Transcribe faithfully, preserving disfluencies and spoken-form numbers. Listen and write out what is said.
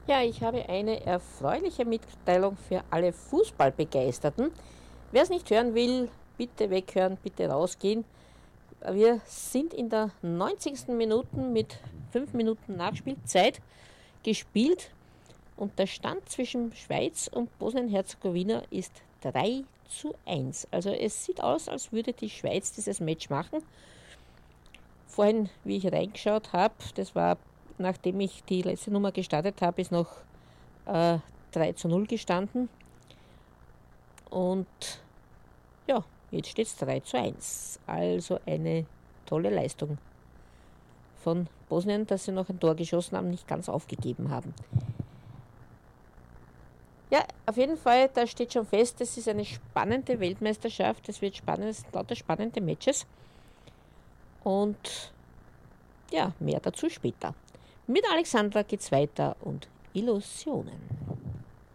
Ja, ich habe eine erfreuliche Mitteilung für alle Fußballbegeisterten. Wer es nicht hören will, bitte weghören, bitte rausgehen. Wir sind in der neunzigsten Minute mit fünf Minuten Nachspielzeit gespielt und der Stand zwischen Schweiz und Bosnien-Herzegowina ist drei zu eins. Also es sieht aus, als würde die Schweiz dieses Match machen. Vorhin, wie ich reingeschaut habe, das war, nachdem ich die letzte Nummer gestartet habe, ist noch äh, drei zu null gestanden. Und ja, jetzt steht es drei zu eins. Also eine tolle Leistung von Bosnien, dass sie noch ein Tor geschossen haben, nicht ganz aufgegeben haben. Ja, auf jeden Fall, da steht schon fest, es ist eine spannende Weltmeisterschaft. Es wird spannend, es sind lauter spannende Matches. Und ja, mehr dazu später. Mit Alexandra geht's weiter und Illusionen.